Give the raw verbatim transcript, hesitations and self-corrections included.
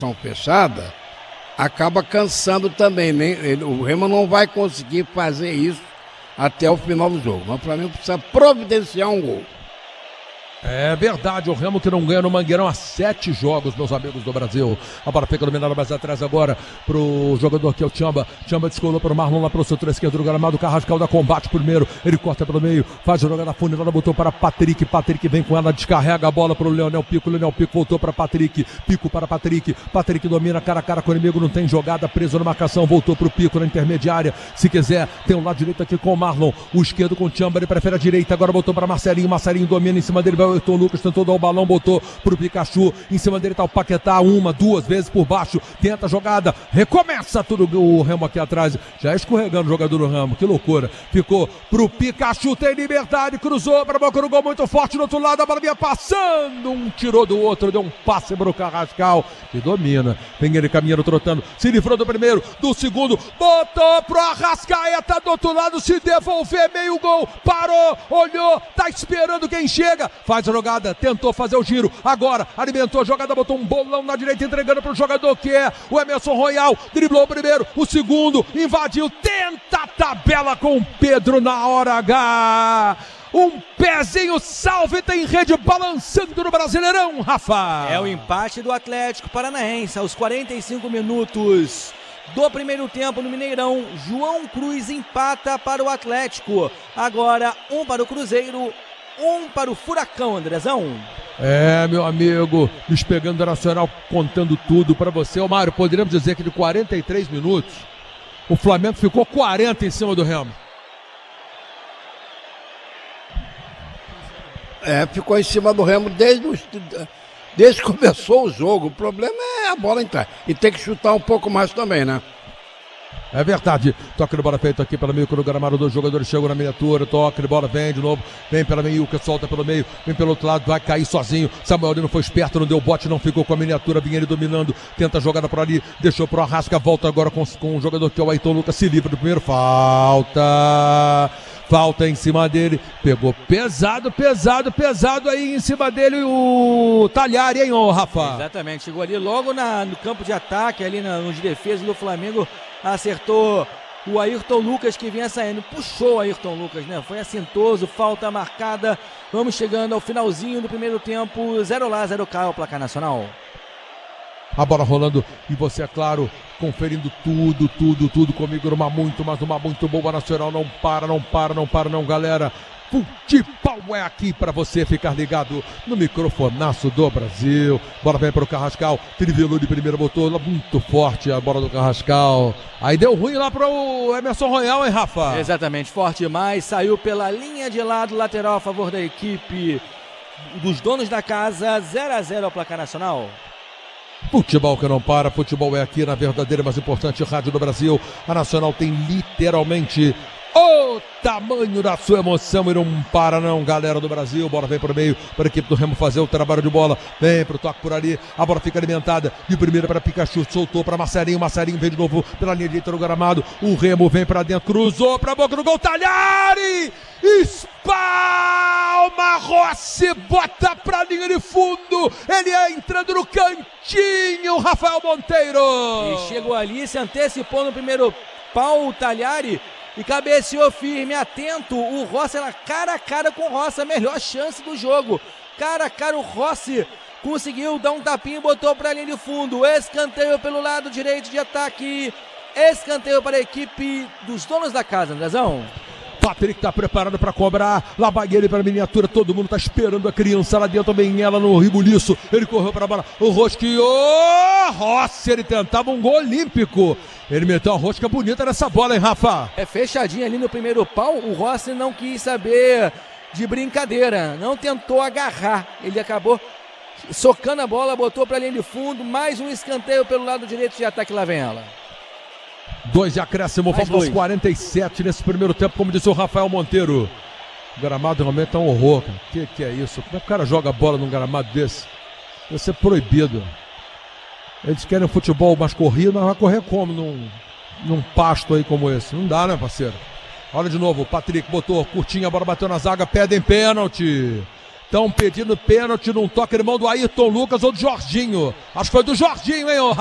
fechada, acaba cansando também, né? Ele, o Remo não vai conseguir fazer isso até o final do jogo. Mas o Flamengo precisa providenciar um gol. É verdade, o Remo que não ganha no Mangueirão há sete jogos, meus amigos do Brasil. A bola fica dominada mais atrás agora pro jogador que é o Tchamba. Tchamba descolou para o Marlon lá pelo setor esquerdo do gramado. Carrascal dá combate primeiro, ele corta pelo meio, faz a jogada funilada, botou para Patrick. Patrick vem com ela, descarrega a bola para o Leonel Pico. Leonel Pico voltou para Patrick. Pico para Patrick. Patrick domina cara a cara com o inimigo, não tem jogada, preso na marcação. Voltou para o Pico na intermediária. Se quiser, tem um lado direito aqui com o Marlon. O esquerdo com o Tchamba, ele prefere a direita. Agora botou para Marcelinho. Marcelinho domina em cima dele, vai o Ayrton Lucas, tentou dar o balão, botou pro Pikachu, em cima dele tá o Paquetá, uma, duas vezes por baixo, tenta a jogada, recomeça tudo o Remo aqui atrás, já escorregando o jogador do Remo, que loucura, ficou pro Pikachu, tem liberdade, cruzou pra boca do gol muito forte do outro lado, a bola vinha passando, um tirou do outro, deu um passe pro Carrascal, que domina, vem ele caminhando, trotando, se livrou do primeiro, do segundo, botou pro Arrascaeta do outro lado, se devolver, meio gol, parou, olhou, tá esperando quem chega, faz a jogada, tentou fazer o giro, agora alimentou a jogada, botou um bolão na direita, entregando para o jogador que é o Emerson Royal, driblou o primeiro, o segundo, invadiu, tenta a tabela com o Pedro na hora H, um pezinho salve, tem rede balançando no Brasileirão, Rafa. É o empate do Atlético Paranaense aos quarenta e cinco minutos do primeiro tempo no Mineirão. João Cruz empata para o Atlético, agora um para o Cruzeiro, um para o Furacão, Andrezão. É, meu amigo, nos pegando da Nacional, contando tudo para você. Ô Mário, poderíamos dizer que de quarenta e três minutos, o Flamengo ficou quarenta em cima do Remo. É, ficou em cima do Remo desde, o, desde que começou o jogo. O problema é a bola entrar. E tem que chutar um pouco mais também, né? É verdade, toque de bola feito aqui pelo meio, no gramado, dois jogadores chegam na miniatura, toque de bola, vem de novo, vem pela meio, que solta pelo meio, vem pelo outro lado, vai cair sozinho, Samuel não foi esperto, não deu bote, não ficou com a miniatura, vinha ele dominando, tenta a jogada por ali, deixou pro Arrasca, volta agora com, com o jogador que é o Ayrton Lucas, se livra do primeiro, falta... Falta em cima dele, pegou pesado, pesado, pesado aí em cima dele o Talhari, hein, ô Rafa? Exatamente, chegou ali logo na, no campo de ataque, ali na, nos defesas do Flamengo, acertou o Ayrton Lucas que vinha saindo, puxou o Ayrton Lucas, né? Foi assintoso, falta marcada, vamos chegando ao finalzinho do primeiro tempo, zero lá, zero cá o placar nacional. A bola rolando e você, é claro, conferindo tudo, tudo, tudo comigo numa muito, mas uma muito boa Nacional. Não para, não para, não para não, galera. Futebol é aqui para você ficar ligado no microfonaço do Brasil. Bola vem para o Carrascal, trivelou de primeira, botou muito forte a bola do Carrascal. Aí deu ruim lá para o Emerson Royal, hein, Rafa? Exatamente, forte demais, saiu pela linha de lado, lateral a favor da equipe dos donos da casa, zero a zero ao placar nacional. Futebol que não para, futebol é aqui na verdadeira mais importante rádio do Brasil. A Nacional tem literalmente o tamanho da sua emoção e não para não, galera do Brasil. Bola vem para o meio para a equipe do Remo fazer o trabalho de bola, vem para o toque por ali, a bola fica alimentada, de primeira para Pikachu, soltou para Marcelinho, Marcelinho vem de novo pela linha direita do gramado, o Remo vem para dentro, cruzou para a boca do gol, Talhari, espalma, Rossi, bota para a linha de fundo, ele é entrando no cantinho, Rafael Monteiro. E chegou ali, se antecipou no primeiro pau, o Talhari, e cabeceou firme, atento, o Rossi era cara a cara com o Rossi, a melhor chance do jogo, cara a cara o Rossi conseguiu dar um tapinha e botou para a linha de fundo, escanteio pelo lado direito de ataque, escanteio para a equipe dos donos da casa, Andrezão. Patrick tá preparado para cobrar, lá vai ele para a miniatura, todo mundo tá esperando a criança lá dentro, também ela no ribuliço, ele correu para a bola, o rosqueou, Rossi, ele tentava um gol olímpico, ele meteu uma rosca bonita nessa bola, hein, Rafa? É fechadinho ali no primeiro pau, o Rossi não quis saber de brincadeira, não tentou agarrar, ele acabou socando a bola, botou para a linha de fundo, mais um escanteio pelo lado direito de ataque, lá vem ela. Dois de acréscimo, vamos aos quarenta e sete nesse primeiro tempo, como disse o Rafael Monteiro. O gramado realmente é um horror, cara. Que que é isso? Como é que o cara joga bola num gramado desse? Vai ser proibido. Eles querem futebol mais corrido, mas vai correr como num, num pasto aí como esse? Não dá, né, parceiro? Olha de novo, o Patrick botou curtinha, a bola bateu na zaga, pedem pênalti. Estão pedindo pênalti num toque, irmão do Ayrton Lucas ou do Jorginho. Acho que foi do Jorginho, hein, ô